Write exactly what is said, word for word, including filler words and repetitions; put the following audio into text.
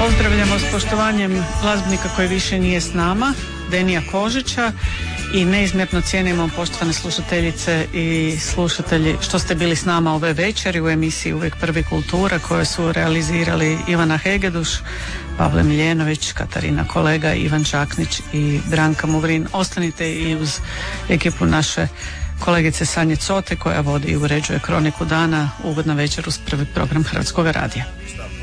Pozdravljamo s poštovanjem glazbenika koji više nije s nama, Denija Kožića, i neizmjerno cijenimo, poštovane slušateljice i slušatelji, što ste bili s nama ove večeri u emisiji Uvijek prvi kultura, koje su realizirali Ivana Hegeduš, Pavle Miljenović, Katarina Kolega, Ivan Čaknić i Branka Muvrin. Ostanite i uz ekipu naše kolegice Sanje Cote, koja vodi i uređuje Kroniku dana. Ugodna večer uz prvi program Hrvatskog radija.